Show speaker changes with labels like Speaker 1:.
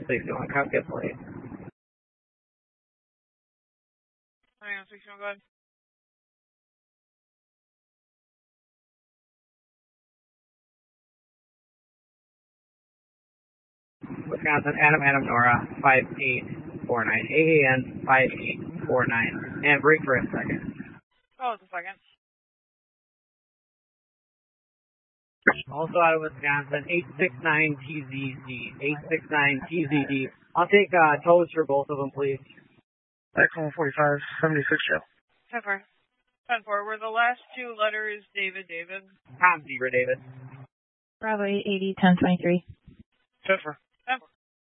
Speaker 1: 661, copy, please.
Speaker 2: Hang on, 661, go ahead.
Speaker 1: Wisconsin, Adam, Nora, 5849, AAN 5849, and break for a second.
Speaker 2: Oh, it's a second.
Speaker 1: Also out of Wisconsin, 869TZD, 869TZD. I'll take tows for both of them, please.
Speaker 3: Excellent 45, 76 show.
Speaker 2: 10-4. 10-4, were the last two letters David?
Speaker 1: Tom Zebra, David.
Speaker 4: Bravo 880, 1023.
Speaker 3: 10-4.